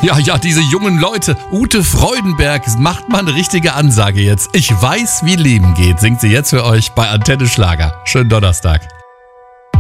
Ja, diese jungen Leute. Ute Freudenberg macht mal eine richtige Ansage jetzt. Ich weiß, wie Leben geht, singt sie jetzt für euch bei Antenne Schlager. Schönen Donnerstag.